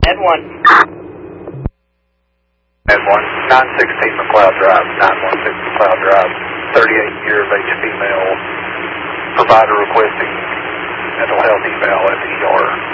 Ed 1. Ed 1, 916 McLeod Drive, 916 McLeod Drive, 38-year of age female, provider requesting mental health eval at the ER.